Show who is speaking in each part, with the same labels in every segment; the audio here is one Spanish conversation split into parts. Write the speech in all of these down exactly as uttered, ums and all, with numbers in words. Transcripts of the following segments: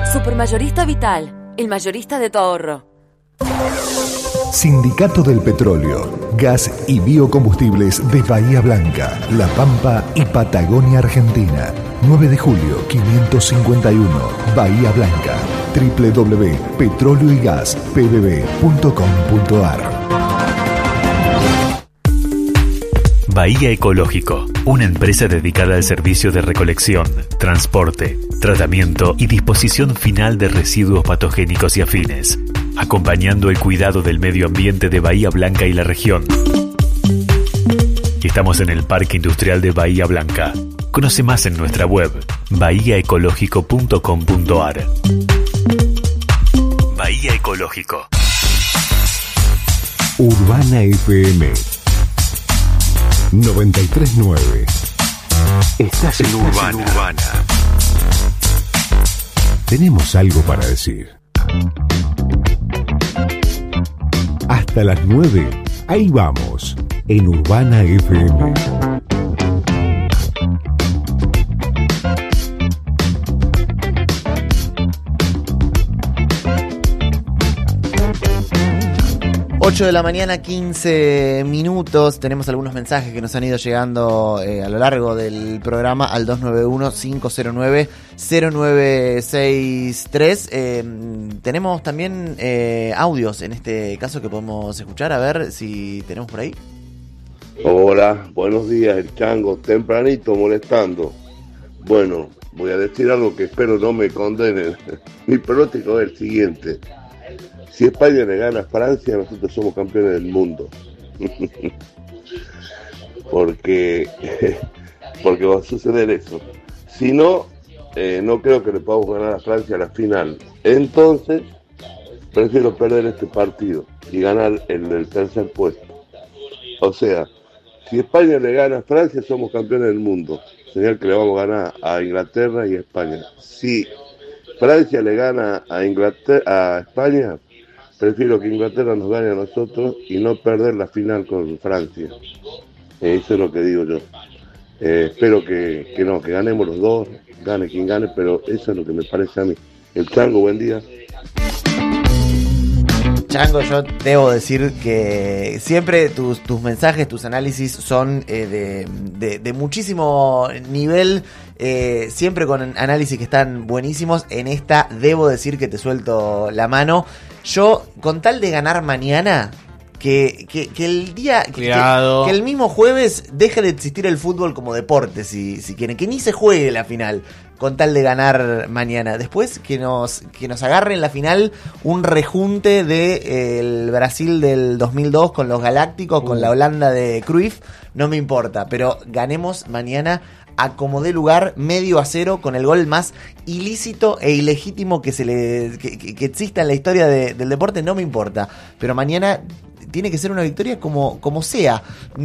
Speaker 1: Supermayorista Vital, el mayorista de tu ahorro.
Speaker 2: Sindicato del Petróleo, Gas y Biocombustibles de Bahía Blanca, La Pampa y Patagonia, Argentina. nueve de julio quinientos cincuenta y uno, Bahía Blanca. doble u doble u doble u punto petróleo y gas p b b punto com punto a r.
Speaker 3: Bahía Ecológico, una empresa dedicada al servicio de recolección, transporte, tratamiento y disposición final de residuos patogénicos y afines, acompañando el cuidado del medio ambiente de Bahía Blanca y la región. Estamos en el Parque Industrial de Bahía Blanca. Conoce más en nuestra web, bahía ecológico punto com punto a r. Bahía Ecológico.
Speaker 2: Urbana F M noventa y tres punto nueve. Estás en Urbana. Urbana. Tenemos algo para decir. Hasta las nueve, ahí vamos, en Urbana F M.
Speaker 4: ocho de la mañana, quince minutos. Tenemos algunos mensajes que nos han ido llegando eh, a lo largo del programa al dos nueve uno, cinco cero nueve, cero nueve seis tres. Eh, tenemos también eh, audios en este caso que podemos escuchar. A ver si tenemos por ahí.
Speaker 5: Hola, buenos días, el Chango, tempranito molestando. Bueno, voy a decir algo que espero no me condenen. Mi pronóstico es el siguiente. Si España le gana a Francia, nosotros somos campeones del mundo. porque, porque va a suceder eso. Si no, eh, no creo que le podamos ganar a Francia a la final. Entonces, prefiero perder este partido y ganar el del tercer puesto. O sea, si España le gana a Francia, somos campeones del mundo. Señal que le vamos a ganar a Inglaterra y a España. Si Francia le gana a Inglaterra, a España, prefiero que Inglaterra nos gane a nosotros y no perder la final con Francia. Eh, eso es lo que digo yo. Eh, espero que, que no, que ganemos los dos, gane quien gane, pero eso es lo que me parece a mí. El Chango, buen día.
Speaker 4: Chango, yo debo decir que siempre tus, tus mensajes, tus análisis son eh, de, de, de muchísimo nivel, eh, siempre con análisis que están buenísimos. En esta debo decir que te suelto la mano. Yo, con tal de ganar mañana, que, que, que el día, que, que el mismo jueves deje de existir el fútbol como deporte, si, si quieren, que ni se juegue la final, con tal de ganar mañana. Después que nos, que nos agarre en la final un rejunte de eh, el Brasil del dos mil dos con los Galácticos, uh. con la Holanda de Cruyff, no me importa, pero ganemos mañana a como dé lugar, medio a cero, con el gol más ilícito e ilegítimo que se le que, que, que exista en la historia de, del deporte, no me importa. Pero mañana tiene que ser una victoria como, como sea.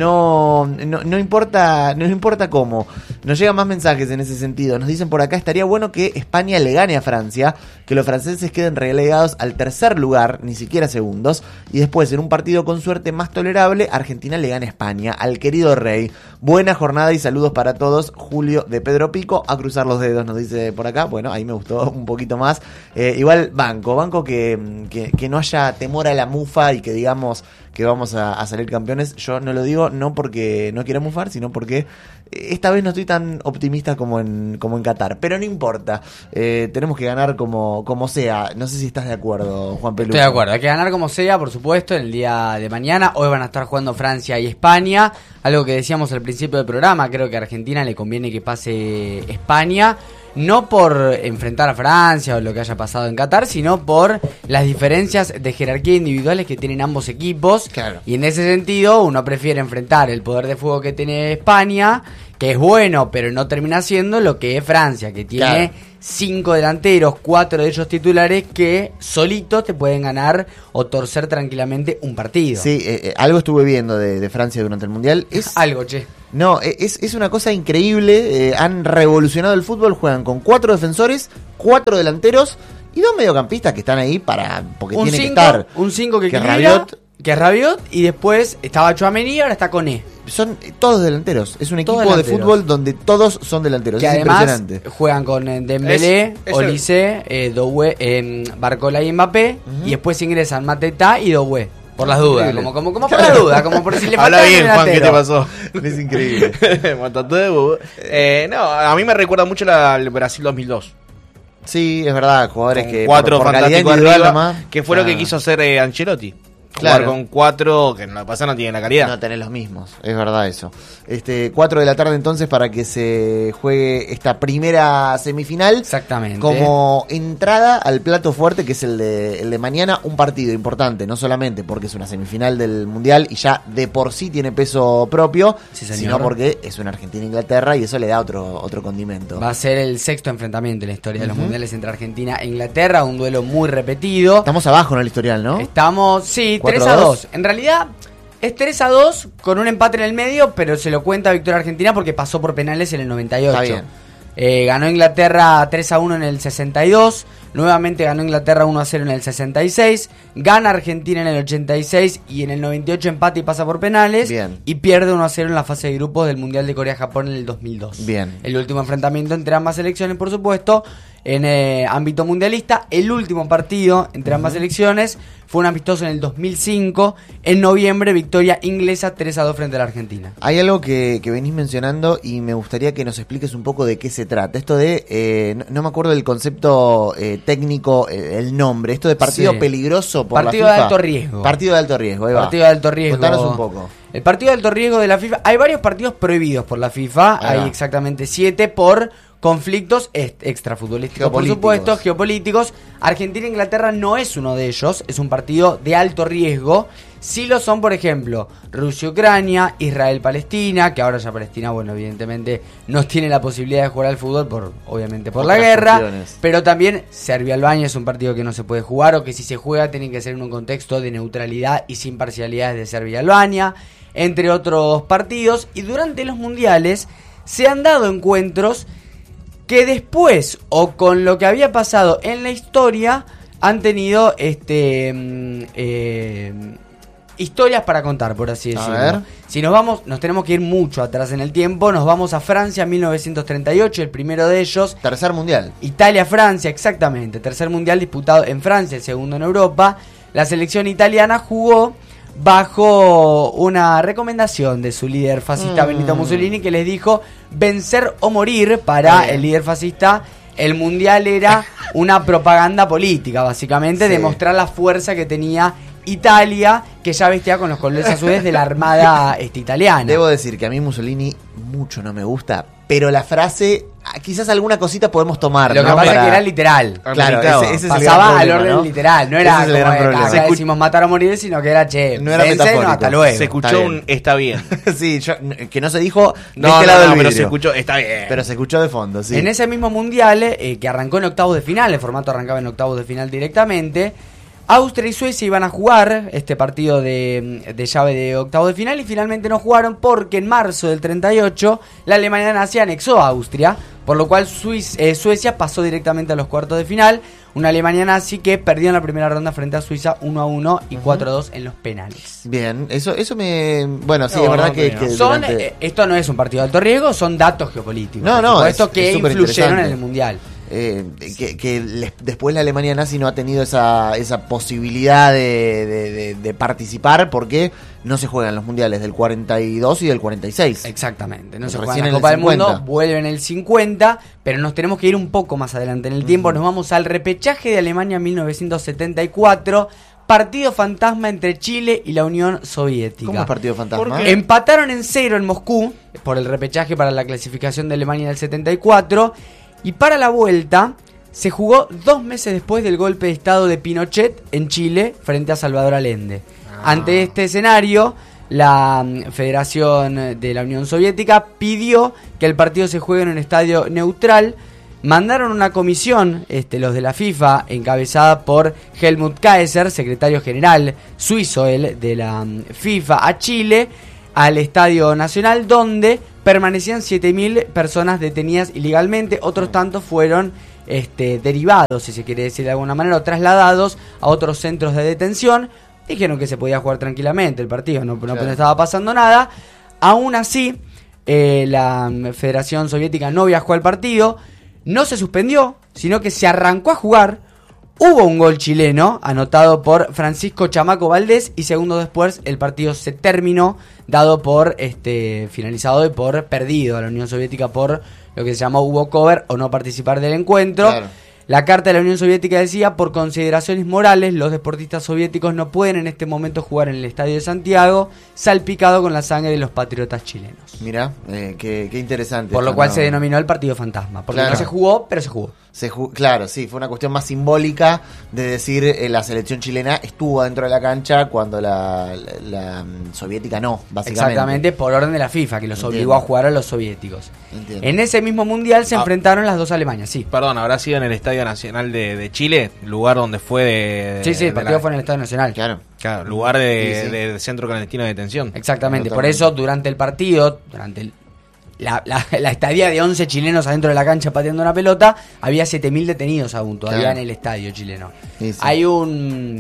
Speaker 4: No, no, no importa, no importa cómo. Nos llegan más mensajes en ese sentido. Nos dicen por acá, estaría bueno que España le gane a Francia, que los franceses queden relegados al tercer lugar, ni siquiera segundos, y después, en un partido con suerte más tolerable, Argentina le gane a España, al querido rey. Buena jornada y saludos para todos. Julio de Pedro Pico, a cruzar los dedos, nos dice por acá. Bueno, ahí me gustó un poquito más. Eh, igual, banco, banco que, que, que no haya temor a la mufa y que digamos que vamos a, a salir campeones. Yo no lo digo no porque no quiera mufar, sino porque esta vez no estoy tan optimista como en como en Qatar, pero no importa, eh, tenemos que ganar como, como sea. No sé si estás de acuerdo, Juan Peluso.
Speaker 6: Estoy de acuerdo, hay que ganar como sea, por supuesto, en el día de mañana. Hoy van a estar jugando Francia y España, algo que decíamos al principio del programa. Creo que a Argentina le conviene que pase España, no por enfrentar a Francia o lo que haya pasado en Qatar, sino por las diferencias de jerarquía individuales que tienen ambos equipos.
Speaker 4: Claro.
Speaker 6: Y en ese sentido, uno prefiere enfrentar el poder de fuego que tiene España, que es bueno, pero no termina siendo lo que es Francia, que tiene
Speaker 4: Claro.
Speaker 6: cinco delanteros, cuatro de ellos titulares, que solitos te pueden ganar o torcer tranquilamente un partido.
Speaker 4: Sí, eh, eh, algo estuve viendo de, de Francia durante el Mundial. Es
Speaker 6: algo, che.
Speaker 4: No, es, es una cosa increíble. Eh, han revolucionado el fútbol. Juegan con cuatro defensores, cuatro delanteros y dos mediocampistas que están ahí para porque
Speaker 6: Un
Speaker 4: tiene
Speaker 6: cinco,
Speaker 4: que estar.
Speaker 6: un cinco que,
Speaker 4: que
Speaker 6: equilibra.
Speaker 4: Rabiot,
Speaker 6: Que es Rabiot, y después estaba Tchouaméni y ahora está Koné.
Speaker 4: Son todos delanteros. Es un equipo
Speaker 6: Todos
Speaker 4: de
Speaker 6: delanteros.
Speaker 4: fútbol donde todos son delanteros.
Speaker 6: Que
Speaker 4: es
Speaker 6: además
Speaker 4: impresionante.
Speaker 6: juegan con eh, Dembélé,
Speaker 7: Es- es
Speaker 6: Olise, eh, Doué, eh, Barcola y Mbappé,
Speaker 4: Ujú.
Speaker 6: y después ingresan Mateta y Doué. Por las dudas,
Speaker 4: Increíble.
Speaker 6: como, como, como por las dudas, como por si le
Speaker 7: Habla
Speaker 6: falta
Speaker 7: bien,
Speaker 6: un
Speaker 7: Juan, ¿qué te
Speaker 6: delantero.
Speaker 7: pasó?
Speaker 4: Es increíble.
Speaker 7: Matate de bobo. Eh, no, a mí me recuerda mucho la, el Brasil dos mil dos.
Speaker 4: Sí, es verdad. Jugadores
Speaker 7: Con
Speaker 4: que
Speaker 7: cuatro
Speaker 4: por, por calidad
Speaker 7: fantásticos
Speaker 4: individual
Speaker 7: arriba,
Speaker 4: nomás,
Speaker 7: que fue lo que
Speaker 4: ah,
Speaker 7: quiso hacer eh, Ancelotti.
Speaker 4: Claro.
Speaker 7: Jugar con cuatro que en la pasada no tienen la calidad.
Speaker 4: No tenés los mismos, es verdad eso. Este, cuatro de la tarde entonces para que se juegue esta primera semifinal.
Speaker 6: Exactamente.
Speaker 4: Como entrada al plato fuerte que es el de, el de mañana, un partido importante, no solamente porque es una semifinal del Mundial y ya de por sí tiene peso propio,
Speaker 6: Sí, señor.
Speaker 4: sino porque es una Argentina-Inglaterra y eso le da otro, otro condimento.
Speaker 6: Va a ser el sexto enfrentamiento en la historia de los
Speaker 4: Ujú.
Speaker 6: mundiales entre Argentina e Inglaterra, un duelo muy repetido.
Speaker 4: Estamos abajo en el historial, ¿no?
Speaker 6: Estamos, sí,
Speaker 4: ¿cuatro
Speaker 6: tres a
Speaker 4: a dos?
Speaker 6: dos. En realidad es tres a dos con un empate en el medio, pero se lo cuenta victoria Argentina porque pasó por penales en el noventa y ocho.
Speaker 4: Está bien.
Speaker 6: Eh, ganó Inglaterra tres a uno en el sesenta y dos, nuevamente ganó Inglaterra uno a cero en el sesenta y seis, gana Argentina en el ochenta y seis y en el noventa y ocho empate y pasa por penales.
Speaker 4: Bien.
Speaker 6: Y pierde uno a cero en la fase de grupos del Mundial de Corea-Japón en el dos mil dos.
Speaker 4: Bien.
Speaker 6: El último enfrentamiento entre ambas selecciones, por supuesto, en eh, ámbito mundialista. El último partido entre ambas selecciones fue un amistoso en el dos mil cinco. En noviembre, victoria inglesa tres a dos frente a la Argentina.
Speaker 4: Hay algo que, que venís mencionando y me gustaría que nos expliques un poco de qué se trata. Esto de, eh, no, no me acuerdo del concepto eh, técnico, eh, el nombre. Esto de partido
Speaker 6: Sí.
Speaker 4: peligroso por
Speaker 6: Partido
Speaker 4: la
Speaker 6: de
Speaker 4: FIFA.
Speaker 6: alto riesgo.
Speaker 4: Partido de alto riesgo, ahí va.
Speaker 6: Partido de alto riesgo.
Speaker 4: Contanos un poco.
Speaker 6: El partido de alto riesgo de la FIFA. Hay varios partidos prohibidos por la FIFA.
Speaker 4: Ahí va.
Speaker 6: Hay exactamente siete por conflictos est- extrafutbolísticos, por
Speaker 4: Geopolíticos.
Speaker 6: supuesto, geopolíticos. Argentina e Inglaterra no es uno de ellos. Es un partido de alto riesgo. Sí lo son, por ejemplo, Rusia-Ucrania, Israel-Palestina, que ahora ya Palestina, bueno, evidentemente no tiene la posibilidad de jugar al fútbol, por obviamente por la
Speaker 4: Otras
Speaker 6: guerra.
Speaker 4: cuestiones.
Speaker 6: Pero también Serbia-Albania es un partido que no se puede jugar, o que si se juega tiene que ser en un contexto de neutralidad y sin parcialidades de Serbia y Albania, entre otros partidos. Y durante los mundiales se han dado encuentros que después, o con lo que había pasado en la historia, han tenido este mm, eh, historias para contar, por así
Speaker 4: A
Speaker 6: decirlo.
Speaker 4: ver.
Speaker 6: Si nos vamos, nos tenemos que ir mucho atrás en el tiempo. Nos vamos a Francia, mil novecientos treinta y ocho, el primero de ellos.
Speaker 4: Tercer mundial.
Speaker 6: Italia-Francia, exactamente. Tercer mundial disputado en Francia, el segundo en Europa. La selección italiana jugó bajo una recomendación de su líder fascista
Speaker 4: Mm.
Speaker 6: Benito Mussolini, que les dijo vencer o morir. Para
Speaker 4: Bien.
Speaker 6: el líder fascista, el mundial era una propaganda política, básicamente,
Speaker 4: Sí.
Speaker 6: demostrar la fuerza que tenía Italia, que ya vestía con los colores azules de la armada este, italiana.
Speaker 4: Debo decir que a mí Mussolini mucho no me gusta, pero la frase, ah, quizás alguna cosita podemos tomar.
Speaker 6: Lo que
Speaker 4: ¿no?
Speaker 6: pasa
Speaker 4: Para-
Speaker 6: es que era literal.
Speaker 4: Claro,
Speaker 7: Americano.
Speaker 4: ese, ese es el
Speaker 6: Pasaba
Speaker 4: gran
Speaker 6: al
Speaker 4: problema,
Speaker 6: orden
Speaker 4: ¿no?
Speaker 6: literal, no
Speaker 4: Ese
Speaker 6: era
Speaker 4: es el gran
Speaker 6: como
Speaker 4: problema.
Speaker 6: acá decimos matar o morir, sino que era che,
Speaker 4: No era
Speaker 6: vencen o
Speaker 4: metafórico.
Speaker 6: hasta luego.
Speaker 7: Se
Speaker 4: Está
Speaker 7: escuchó
Speaker 4: bien.
Speaker 7: un está bien.
Speaker 4: Sí, yo- que no se dijo de
Speaker 7: No,
Speaker 4: este
Speaker 7: no,
Speaker 4: lado
Speaker 7: no,
Speaker 4: del
Speaker 7: pero
Speaker 4: vidrio.
Speaker 7: se escuchó está bien.
Speaker 4: Pero se escuchó de fondo, sí.
Speaker 6: En ese mismo mundial, eh, que arrancó en octavos de final, el formato arrancaba en octavos de final directamente, Austria y Suecia iban a jugar este partido de, de llave de octavos de final y finalmente no jugaron porque en marzo del treinta y ocho la Alemania nazi anexó a Austria, por lo cual Suiz- eh, Suecia pasó directamente a los cuartos de final. Una Alemania nazi que perdió en la primera ronda frente a Suiza uno a uno y cuatro a dos en los penales.
Speaker 4: Bien, eso eso me... Bueno, sí,
Speaker 7: No,
Speaker 4: es verdad
Speaker 7: no,
Speaker 4: que,
Speaker 7: no.
Speaker 4: que
Speaker 6: Son,
Speaker 4: durante-
Speaker 6: eh, esto no es un partido de alto riesgo, son datos geopolíticos.
Speaker 4: No,
Speaker 6: por
Speaker 4: no,
Speaker 6: supuesto,
Speaker 4: es-
Speaker 6: que
Speaker 4: es súper
Speaker 6: influyeron en
Speaker 4: interesante.
Speaker 6: el mundial.
Speaker 4: eh, que, que les- después la Alemania nazi no ha tenido esa, esa posibilidad de, de- de- de participar porque no se juegan los mundiales del cuarenta y dos y del cuarenta y seis.
Speaker 6: Exactamente, no se
Speaker 4: Recién
Speaker 6: juega en
Speaker 4: en
Speaker 6: la
Speaker 4: el
Speaker 6: Copa del Mundo,
Speaker 4: cincuenta.
Speaker 6: vuelve en el cincuenta, pero nos tenemos que ir un poco más adelante en el tiempo. Nos vamos al repechaje de Alemania mil novecientos setenta y cuatro, partido fantasma entre Chile y la Unión Soviética.
Speaker 4: ¿Cómo es partido fantasma?
Speaker 7: ¿Por qué?
Speaker 6: Empataron en cero en Moscú por el repechaje para la clasificación de Alemania del setenta y cuatro, y para la vuelta se jugó dos meses después del golpe de estado de Pinochet en Chile frente a Salvador Allende. Ante este escenario, la mm, Federación de la Unión Soviética pidió que el partido se juegue en un estadio neutral. Mandaron una comisión, este, los de la FIFA, encabezada por Helmut Kaiser, secretario general suizo él, de la mm, FIFA, a Chile, al Estadio Nacional, donde permanecían siete mil personas detenidas ilegalmente. Otros tantos fueron este, derivados, si se quiere decir de alguna manera, o trasladados a otros centros de detención. dijeron que se podía jugar tranquilamente el partido, no, no
Speaker 4: Claro.
Speaker 6: estaba pasando nada. Aún así, eh, la Federación Soviética no viajó al partido, no se suspendió, sino que se arrancó a jugar. Hubo un gol chileno anotado por Francisco Chamaco Valdés y segundos después el partido se terminó, dado por este finalizado y por perdido a la Unión Soviética por lo que se llamó walkover o no participar del encuentro.
Speaker 4: Claro.
Speaker 6: La carta de la Unión Soviética decía: por consideraciones morales, los deportistas soviéticos no pueden en este momento jugar en el Estadio de Santiago, salpicado con la sangre de los patriotas chilenos.
Speaker 4: Mirá, eh, qué, qué interesante.
Speaker 6: Por lo
Speaker 4: esto,
Speaker 6: cual
Speaker 4: ¿no?
Speaker 6: se denominó el partido fantasma, porque
Speaker 4: Claro.
Speaker 6: no se jugó, pero se jugó.
Speaker 4: Se ju- claro, sí, fue una cuestión más simbólica de decir eh, la selección chilena estuvo dentro de la cancha cuando la, la, la, mm, soviética no, básicamente.
Speaker 6: Exactamente, por orden de la FIFA, que los
Speaker 4: Entiendo.
Speaker 6: obligó a jugar a los soviéticos.
Speaker 4: Entiendo.
Speaker 6: En ese mismo mundial se
Speaker 7: Ah.
Speaker 6: enfrentaron las dos Alemanias, sí.
Speaker 7: Perdón, ¿habrá sido en el Estadio Nacional de, de Chile? Lugar donde fue de...
Speaker 6: Sí, sí, el
Speaker 7: de
Speaker 6: partido
Speaker 7: la-
Speaker 6: fue en el Estadio Nacional.
Speaker 4: Claro.
Speaker 7: Claro, lugar de,
Speaker 4: Sí, sí.
Speaker 7: de centro clandestino de detención.
Speaker 6: Exactamente, por
Speaker 4: Totalmente.
Speaker 6: eso durante el partido, durante el- la, la, la estadía de once chilenos adentro de la cancha pateando una pelota, había siete mil detenidos aún todavía
Speaker 4: Claro.
Speaker 6: en el estadio chileno.
Speaker 4: Sí, sí.
Speaker 6: Hay un,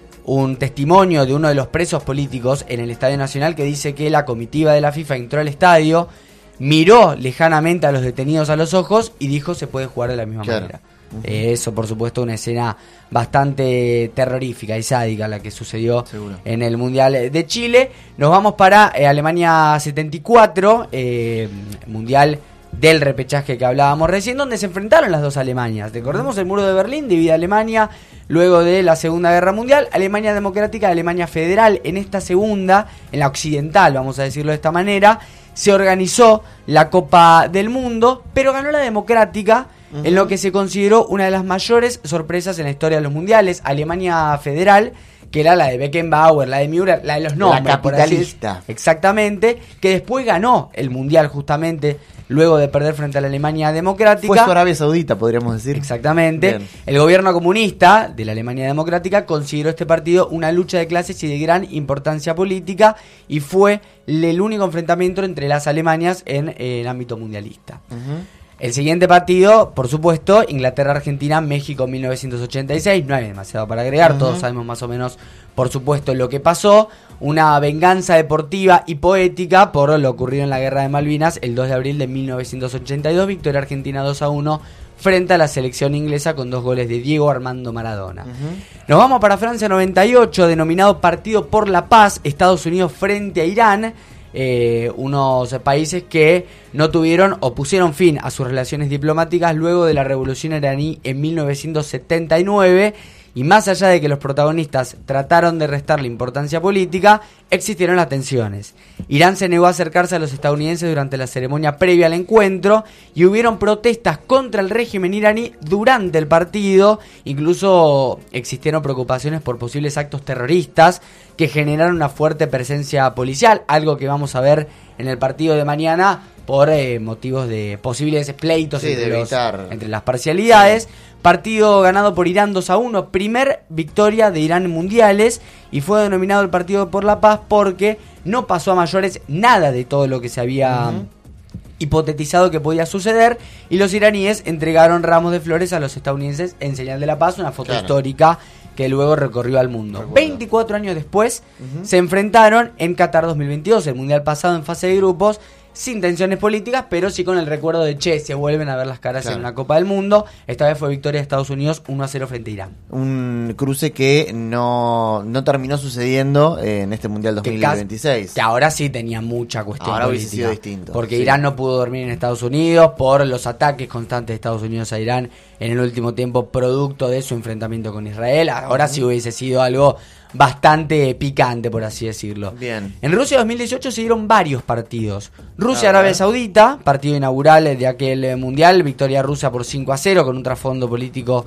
Speaker 6: un testimonio de uno de los presos políticos en el Estadio Nacional que dice que la comitiva de la FIFA entró al estadio, miró lejanamente a los detenidos a los ojos y dijo: se puede jugar de la misma
Speaker 4: Claro.
Speaker 6: manera. Eh, eso, por supuesto, una escena bastante terrorífica y sádica la que sucedió
Speaker 4: Seguro.
Speaker 6: en el Mundial de Chile. Nos vamos para eh, Alemania setenta y cuatro, eh, Mundial del repechaje que hablábamos recién, donde se enfrentaron las dos Alemanias. Recordemos el muro de Berlín, divide a Alemania luego de la Segunda Guerra Mundial. Alemania Democrática, Alemania Federal. En esta segunda, en la occidental, vamos a decirlo de esta manera, se organizó la Copa del Mundo, pero ganó la Democrática, en lo que se consideró una de las mayores sorpresas en la historia de los mundiales. Alemania Federal, que era la de Beckenbauer, la de Müller, la de los nombres, por así
Speaker 4: capitalista.
Speaker 6: decir. Exactamente, que después ganó el mundial justamente luego de perder frente a la Alemania Democrática.
Speaker 4: Fue su Arabia Saudita, podríamos decir.
Speaker 6: Exactamente.
Speaker 4: Bien.
Speaker 6: El gobierno comunista de la Alemania Democrática consideró este partido una lucha de clases y de gran importancia política, y fue el único enfrentamiento entre las Alemanias en eh, el ámbito mundialista.
Speaker 4: Ujú.
Speaker 6: El siguiente partido, por supuesto, Inglaterra-Argentina, México mil novecientos ochenta y seis. No hay demasiado para agregar,
Speaker 4: Ujú.
Speaker 6: todos sabemos más o menos, por supuesto, lo que pasó. Una venganza deportiva y poética por lo ocurrido en la Guerra de Malvinas el dos de abril de mil novecientos ochenta y dos. Victoria argentina dos a uno frente a la selección inglesa con dos goles de Diego Armando Maradona.
Speaker 4: Ujú.
Speaker 6: Nos vamos para Francia noventa y ocho, denominado Partido por la Paz, Estados Unidos frente a Irán. Eh, unos países que no tuvieron o pusieron fin a sus relaciones diplomáticas luego de la revolución iraní en mil novecientos setenta y nueve, y más allá de que los protagonistas trataron de restarle importancia política, existieron las tensiones. Irán se negó a acercarse a los estadounidenses durante la ceremonia previa al encuentro, y hubieron protestas contra el régimen iraní durante el partido. Incluso existieron preocupaciones por posibles actos terroristas que generaron una fuerte presencia policial, algo que vamos a ver en el partido de mañana por eh, motivos de posibles pleitos
Speaker 4: Sí,
Speaker 6: entre,
Speaker 4: de
Speaker 6: los-
Speaker 4: evitar.
Speaker 6: entre las parcialidades. Partido ganado por Irán dos a uno, primer victoria de Irán en mundiales, y fue denominado el Partido por la Paz porque no pasó a mayores nada de todo lo que se había
Speaker 4: Ujú.
Speaker 6: hipotetizado que podía suceder, y los iraníes entregaron ramos de flores a los estadounidenses en señal de la paz, una foto
Speaker 4: Claro.
Speaker 6: histórica que luego recorrió al mundo.
Speaker 4: Recuerdo.
Speaker 6: veinticuatro años después
Speaker 4: Ujú.
Speaker 6: se enfrentaron en Qatar dos mil veintidós, el mundial pasado en fase de grupos, sin tensiones políticas, pero sí con el recuerdo de che, se vuelven a ver las caras
Speaker 4: Claro.
Speaker 6: en una Copa del Mundo. Esta vez fue victoria de Estados Unidos uno a cero frente a Irán.
Speaker 4: Un cruce que no, no terminó sucediendo en este Mundial
Speaker 6: Que
Speaker 4: dos mil
Speaker 6: cas-
Speaker 4: veintiséis.
Speaker 6: Que ahora sí tenía mucha cuestión
Speaker 4: Ahora hubiese
Speaker 6: política.
Speaker 4: sido distinto,
Speaker 6: Porque
Speaker 4: sí.
Speaker 6: Irán no pudo dormir en Estados Unidos por los ataques constantes de Estados Unidos a Irán en el último tiempo, producto de su enfrentamiento con Israel. Ahora sí hubiese sido algo bastante picante, por así decirlo.
Speaker 4: Bien.
Speaker 6: En Rusia dos mil dieciocho se dieron varios partidos.
Speaker 4: A
Speaker 6: Rusia-Arabia
Speaker 4: ver.
Speaker 6: Saudita, partido inaugural de aquel eh, mundial, victoria rusa por cinco a cero, con un trasfondo político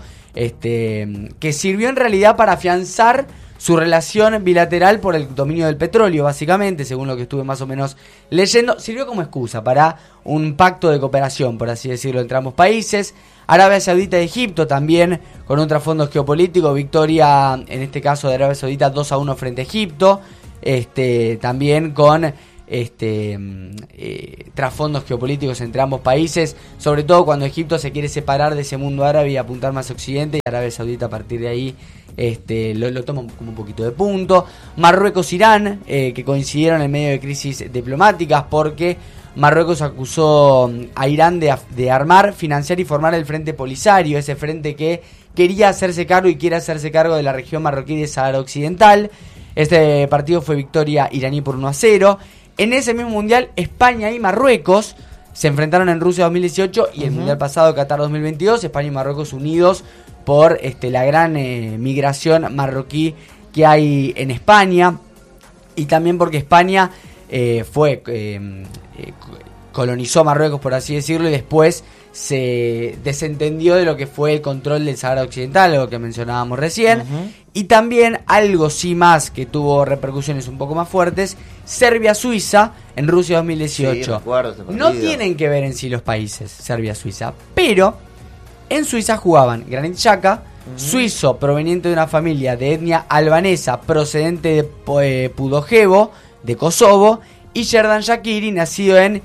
Speaker 6: este que sirvió en realidad para afianzar su relación bilateral por el dominio del petróleo, básicamente, según lo que estuve más o menos leyendo. Sirvió como excusa para un pacto de cooperación, por así decirlo, entre ambos países. Arabia Saudita y Egipto también con un trasfondo geopolítico, victoria en este caso de Arabia Saudita dos a uno frente a Egipto, este también con este eh, trasfondos geopolíticos entre ambos países, sobre todo cuando Egipto se quiere separar de ese mundo árabe y apuntar más a Occidente, y Arabia Saudita a partir de ahí este, lo, lo toma como un poquito de punto. Marruecos-Irán, eh, que coincidieron en medio de crisis diplomáticas porque Marruecos acusó a Irán de, de armar, financiar y formar el Frente Polisario, ese frente que quería hacerse cargo y quiere hacerse cargo de la región marroquí de Sahara Occidental. Este partido fue victoria iraní por uno a cero. En ese mismo mundial, España y Marruecos se enfrentaron en Rusia dos mil dieciocho y el uh-huh. mundial pasado, Qatar dos mil veintidós, España y Marruecos unidos por este, la gran eh, migración marroquí que hay en España, y también porque España eh, fue eh, eh, colonizó Marruecos, por así decirlo, y después se desentendió de lo que fue el control del Sahara Occidental, lo que mencionábamos recién. Uh-huh. Y también algo sí más que tuvo repercusiones un poco más fuertes, Serbia-Suiza en Rusia dos mil dieciocho. Sí, recuerdo este partido. No tienen que ver en sí los países, Serbia-Suiza, pero en Suiza jugaban Granit Xhaka, uh-huh. suizo proveniente de una familia de etnia albanesa procedente de eh, Pudojevo, de Kosovo, y Xherdan Shaqiri, nacido en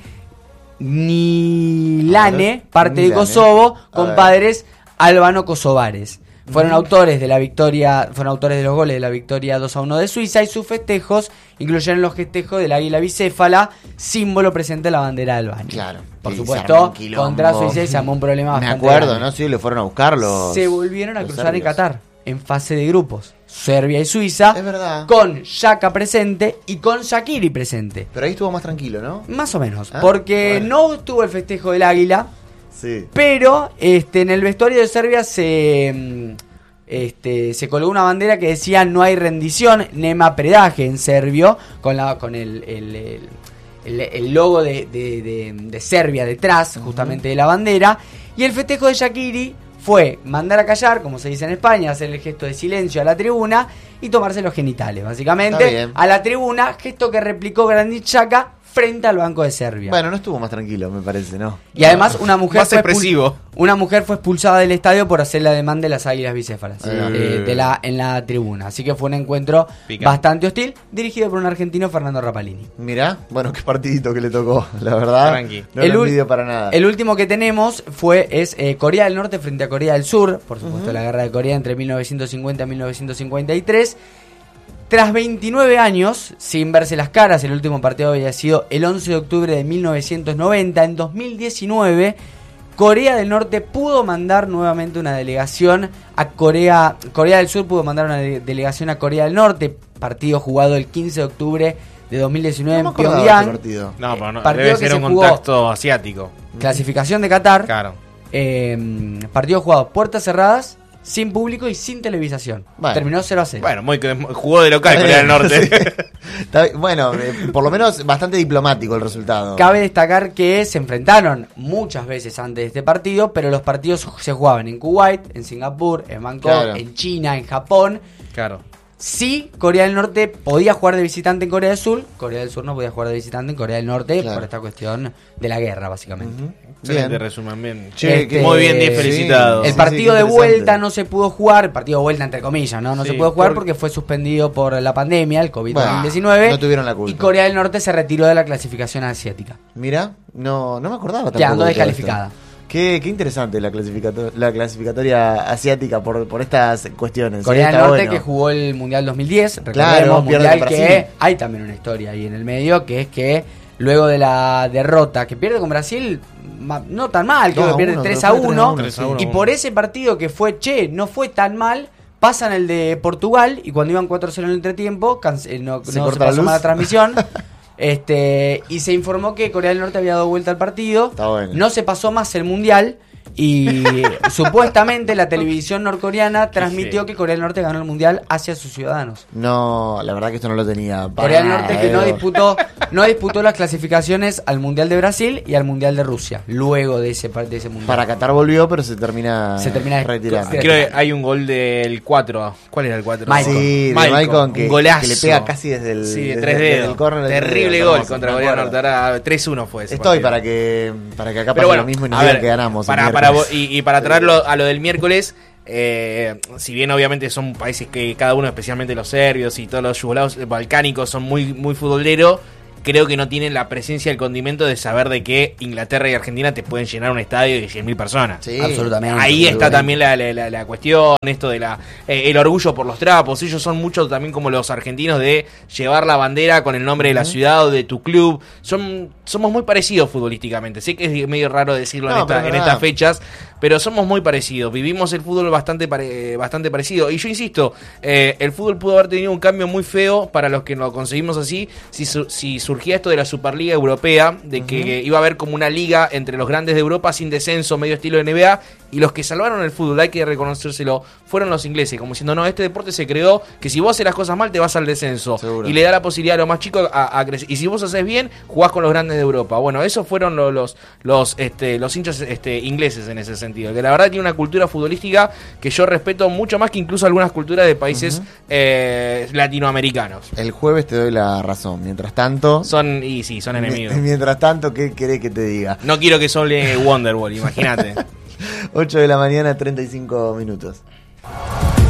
Speaker 6: Nilane, parte Nilane. de Kosovo, con padres albano-kosovares. Fueron uh-huh. autores de la victoria, fueron autores de los goles de la victoria dos a uno de Suiza, y sus festejos incluyeron los festejos del águila bicéfala, símbolo presente en la bandera de Albania. Claro. Por supuesto, contra Suiza se armó un problema
Speaker 4: Me
Speaker 6: bastante
Speaker 4: acuerdo,
Speaker 6: grande.
Speaker 4: ¿no? Sí, le fueron a buscarlo.
Speaker 6: Se volvieron a cruzar serbios. en Qatar, en fase de grupos. Serbia y Suiza,
Speaker 4: es verdad,
Speaker 6: con Xhaka presente y con Shaqiri presente.
Speaker 4: Pero ahí estuvo más tranquilo, ¿no?
Speaker 6: Más o menos, ah, porque bueno. no tuvo el festejo del águila,
Speaker 4: sí.
Speaker 6: pero este, en el vestuario de Serbia se, este, se colgó una bandera que decía no hay rendición, nema predaje en serbio, con, la, con el, el, el, el, el logo de, de, de, de Serbia detrás, uh-huh. justamente de la bandera, y el festejo de Shaqiri fue mandar a callar, como se dice en España, hacer el gesto de silencio a la tribuna y tomarse los genitales, básicamente, a la tribuna, gesto que replicó Granit Xhaka frente al banco de Serbia.
Speaker 4: Bueno, no estuvo más tranquilo, me parece, ¿no?
Speaker 6: Y además una mujer,
Speaker 7: más
Speaker 6: fue,
Speaker 7: expresivo.
Speaker 6: Expul- una mujer fue expulsada del estadio por hacer la demanda de las águilas bicéfalas eh, de la, en la tribuna. Así que fue un encuentro Pica. bastante hostil, dirigido por un argentino, Fernando Rapalini.
Speaker 4: Mirá, bueno, qué partidito que le tocó, la verdad.
Speaker 7: Tranqui.
Speaker 4: No lo envidio para nada.
Speaker 6: El último que tenemos fue es eh, Corea del Norte frente a Corea del Sur, por supuesto uh-huh. la guerra de Corea entre mil novecientos cincuenta y mil novecientos cincuenta y tres. Tras veintinueve años, sin verse las caras, el último partido había sido el once de octubre de mil novecientos noventa. En dos mil diecinueve, Corea del Norte pudo mandar nuevamente una delegación a Corea... Corea del Sur pudo mandar una de- delegación a Corea del Norte. Partido jugado el quince de octubre de dos mil diecinueve
Speaker 4: no
Speaker 6: en Pyongyang.
Speaker 7: No, pero no,
Speaker 6: partido
Speaker 7: debe ser un contacto asiático.
Speaker 6: Clasificación de Qatar.
Speaker 7: Claro.
Speaker 6: Eh, partido jugado puertas cerradas, sin público y sin televisación. Bueno. Terminó cero a cero.
Speaker 7: Bueno, muy, jugó de local Corea del Norte.
Speaker 4: Sí. Bueno, eh, por lo menos bastante diplomático el resultado.
Speaker 6: Cabe destacar que se enfrentaron muchas veces antes de este partido, pero los partidos se jugaban en Kuwait, en Singapur, en Bangkok, claro. en China, en Japón.
Speaker 7: Claro.
Speaker 6: Sí, Corea del Norte podía jugar de visitante en Corea del Sur, Corea del Sur no podía jugar de visitante en Corea del Norte, claro. por esta cuestión de la guerra, básicamente.
Speaker 7: Uh-huh. Excelente resumen, bien.
Speaker 6: Che, este,
Speaker 7: muy bien, bien felicitado.
Speaker 6: Sí, el partido sí, sí, de vuelta no se pudo jugar, el partido de vuelta entre comillas, no, no sí, se pudo jugar por... porque fue suspendido por la pandemia, el covid diecinueve.
Speaker 4: Bueno, no tuvieron la culpa.
Speaker 6: Y Corea del Norte se retiró de la clasificación asiática.
Speaker 4: Mira, no, no me acordaba tampoco.
Speaker 6: Quedando descalificada.
Speaker 4: Qué, qué interesante la, clasificator- la clasificatoria asiática por, por estas cuestiones.
Speaker 6: Corea
Speaker 4: ¿sí?
Speaker 6: del Norte
Speaker 4: bueno.
Speaker 6: que jugó el Mundial dos mil diez, recordemos,
Speaker 4: claro,
Speaker 6: Mundial que hay también una historia ahí en el medio, que es que luego de la derrota que pierde con Brasil, no tan mal, creo que pierde tres a uno, y por ese partido que fue, che, no fue tan mal, pasan el de Portugal, y cuando iban cuatro a cero en el entretiempo, cance- no,
Speaker 4: se,
Speaker 6: no
Speaker 4: corta
Speaker 6: se pasó
Speaker 4: la
Speaker 6: más la transmisión. Este, y se informó que Corea del Norte había dado vuelta al partido.
Speaker 4: Bueno.
Speaker 6: No se pasó más el mundial. Y supuestamente la televisión norcoreana transmitió sí. que Corea del Norte ganó el mundial hacia sus ciudadanos.
Speaker 4: No, la verdad que esto no lo tenía.
Speaker 6: Corea del Norte que no disputó, no disputó las clasificaciones al mundial de Brasil y al mundial de Rusia. Luego de ese, de ese mundial.
Speaker 4: Para Qatar volvió, pero se termina,
Speaker 6: se termina
Speaker 4: retirando.
Speaker 7: Creo que hay un gol del cuatro. ¿Cuál era el cuatro?
Speaker 4: Maicon. Sí, de Maicon, Maicon que,
Speaker 7: un golazo.
Speaker 4: Que le pega casi desde el,
Speaker 7: sí, de
Speaker 4: desde,
Speaker 7: tres
Speaker 4: desde
Speaker 7: dedos.
Speaker 4: el córner.
Speaker 7: Terrible
Speaker 4: dedos,
Speaker 7: gol
Speaker 4: hermoso,
Speaker 7: contra Corea del Norte. Ahora tres uno fue ese
Speaker 4: Estoy
Speaker 7: partido.
Speaker 4: para que para que acá
Speaker 7: pero
Speaker 4: pase
Speaker 7: bueno,
Speaker 4: lo mismo y nos
Speaker 7: a
Speaker 4: digan
Speaker 7: ver,
Speaker 4: que ganamos.
Speaker 7: Para, para, y, y para traerlo a lo del miércoles, eh, si bien obviamente son países que cada uno, especialmente los serbios y todos los yugoslavos balcánicos, son muy, muy futboleros, creo que no tienen la presencia, el condimento de saber de que Inglaterra y Argentina te pueden llenar un estadio de cien mil personas.
Speaker 4: Sí,
Speaker 6: absolutamente.
Speaker 7: Ahí está
Speaker 6: absolutamente.
Speaker 7: también la, la, la, la cuestión, esto de la eh, el orgullo por los trapos. Ellos son muchos también como los argentinos de llevar la bandera con el nombre de la ciudad o de tu club. Son Somos muy parecidos futbolísticamente. Sé que es medio raro decirlo
Speaker 4: No,
Speaker 7: en, esta,
Speaker 4: pero
Speaker 7: en
Speaker 4: verdad.
Speaker 7: estas fechas, pero somos muy parecidos. Vivimos el fútbol bastante pare, bastante parecido. Y yo insisto, eh, el fútbol pudo haber tenido un cambio muy feo para los que lo conseguimos así, si, su, si surgía esto de la Superliga Europea, de que uh-huh. iba a haber como una liga entre los grandes de Europa sin descenso, medio estilo N B A, y los que salvaron el fútbol, hay que reconocérselo, fueron los ingleses, como diciendo, no, este deporte se creó que si vos haces las cosas mal te vas al descenso. Seguro. Y le da la posibilidad a los más chicos a, a crecer. Y si vos haces bien, jugás con los grandes de Europa. Bueno, esos fueron los los, los, este, los hinchas este, ingleses en ese sentido, que la verdad tiene una cultura futbolística que yo respeto mucho más que incluso algunas culturas de países uh-huh. eh, latinoamericanos.
Speaker 4: El jueves te doy la razón. Mientras tanto...
Speaker 7: Son, y sí, son enemigos.
Speaker 4: Mientras tanto, ¿qué querés que te diga?
Speaker 7: No quiero que sole Wonderwall, imagínate.
Speaker 4: ocho de la mañana, treinta y cinco minutos.